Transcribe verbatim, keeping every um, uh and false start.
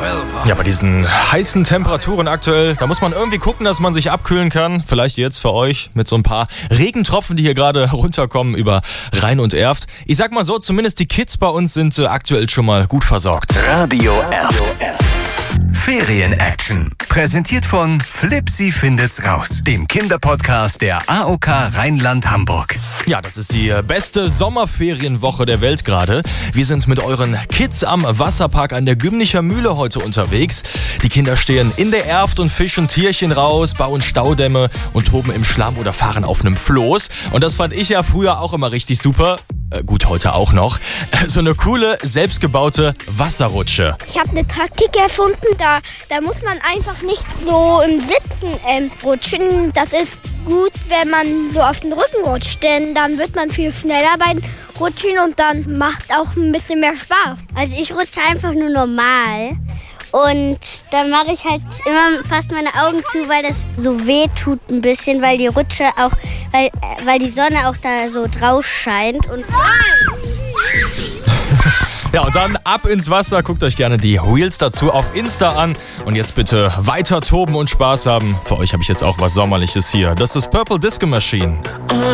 Ja, bei diesen heißen Temperaturen aktuell, da muss man irgendwie gucken, dass man sich abkühlen kann. Vielleicht jetzt für euch mit so ein paar Regentropfen, die hier gerade runterkommen über Rhein und Erft. Ich sag mal so, zumindest die Kids bei uns sind äh, aktuell schon mal gut versorgt. Radio Erft. Ferien-Action. Präsentiert von Flipsi findet's raus, dem Kinderpodcast der A O K Rheinland-Hamburg. Ja, das ist die beste Sommerferienwoche der Welt gerade. Wir sind mit euren Kids am Wasserpark an der Gümnicher Mühle heute unterwegs. Die Kinder stehen in der Erft und fischen Tierchen raus, bauen Staudämme und toben im Schlamm oder fahren auf einem Floß. Und das fand ich ja früher auch immer richtig super. Äh, gut, heute auch noch. So eine coole, selbstgebaute Wasserrutsche. Ich habe eine Taktik erfunden, da, da muss man einfach nicht so im Sitzen ähm, rutschen. Das ist gut, wenn man so auf den Rücken rutscht, denn dann wird man viel schneller beim Rutschen und dann macht auch ein bisschen mehr Spaß. Also ich rutsche einfach nur normal und dann mache ich halt immer fast meine Augen zu, weil das so weh tut ein bisschen, weil die Rutsche auch, weil, weil die Sonne auch da so drauf scheint. Und Ja, und dann ab ins Wasser. Guckt euch gerne die Reels dazu auf Insta an. Und jetzt bitte weiter toben und Spaß haben. Für euch habe ich jetzt auch was Sommerliches hier. Das ist Purple Disco Machine.